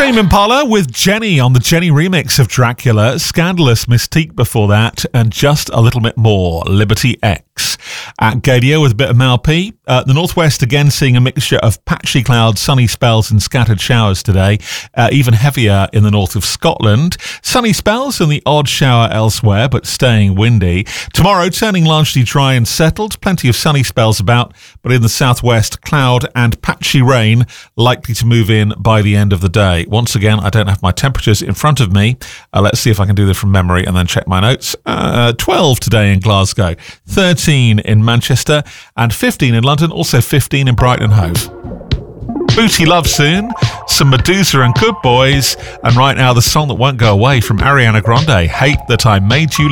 Tame Impala with Jenny on the Jenny remix of Dracula, Scandalous Mystique before that, and just a little bit more, Liberty X. At Gadio with a bit of Mal P. The northwest again seeing a mixture of patchy clouds, sunny spells and scattered showers today, even heavier in the north of Scotland. Sunny spells and the odd shower elsewhere, but staying windy. Tomorrow turning largely dry and settled, plenty of sunny spells about, but in the southwest cloud and patchy rain likely to move in by the end of the day. Once again, I don't have my temperatures in front of me. Let's see if I can do this from memory and then check my notes. 12 today in Glasgow, 13 in Manchester and 15 in London, also 15 in Brighton and Hove. Booty Love soon, some Medusa and Good Boys, and right now the song that won't go away from Ariana Grande, Hate That I Made You